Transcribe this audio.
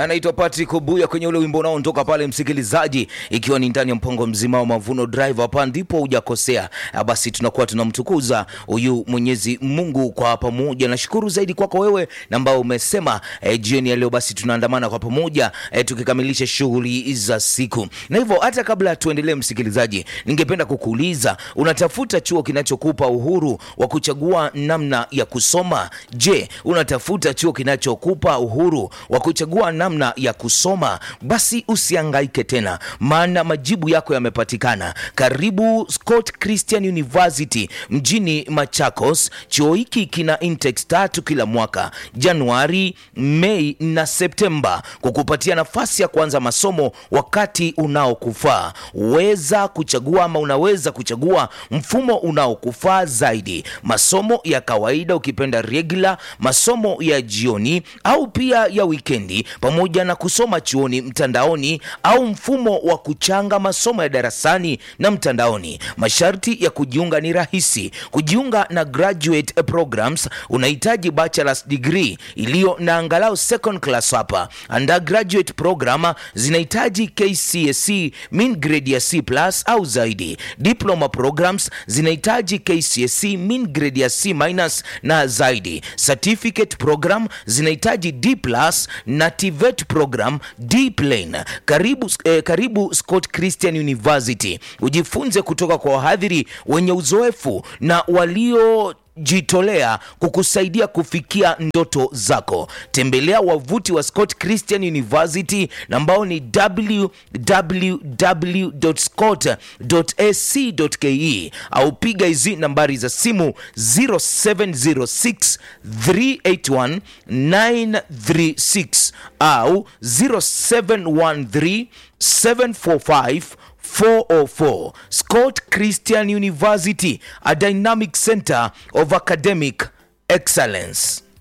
anaitwa Patrick Obuya kwenye ule wimbo unaoondoka pale msikilizaji, ikiwa ni ndani ya mpango mzima wa Mavuno Drive. Hapa ndipo hujakosea. Basi tunakuwa tunamtukuza huyu Mwenyezi Mungu kwa pamoja. Nashukuru zaidi kwako wewe ambao umesema jioni ya leo basi tunaandamana kwa pamoja tukikamilisha shughuli za siku. Na hivyo hata kabla tuendelee msikilizaji, ningependa kukuuliza, unatafuta chuo kinachokupa uhuru wa kuchagua namna ya kusoma? Je, unatafuta chuo kinachokupa uhuru wa kuchagua namna ya kusoma? Basi usihangaike tena, maana majibu yako yamepatikana. Karibu Scott Christian University mjini Machakos. Chuo hiki kina intakes 3 kila mwaka, Januari, Mei na Septemba, kukupatia nafasi ya kuanza masomo wakati unaokufaa. Unaweza kuchagua mfumo unaokufaa zaidi: masomo ya kawaida ukipenda regular, masomo ya jioni au pia ya wikendi, pamoja na kusoma chuoni mtandaoni au mfumo wa kuchanga masomo ya darasani na mtandaoni. Masharti ya kujiunga ni rahisi. Kujiunga na graduate programs unahitaji bachelor's degree iliyo na angalau second class hapa. Undergraduate program zinahitaji KCSE mean grade ya C+ au zaidi. Diploma programs zinahitaji KCSE mean grade ya C- na zaidi. Certificate program zinahitaji D+ na TVET program D plain. Karibu Scott Christian University. Ujifunze kutoka kwa wahadhiri wenye uzoefu na waliojitolea kukusaidia kufikia ndoto zako. Tembelea wavuti wa Scott Christian University ambao ni www.scott.ac.ke au piga hizi nambari za simu 0706 381 936 au 0713 745 404. Scott Christian University, a dynamic center of academic excellence.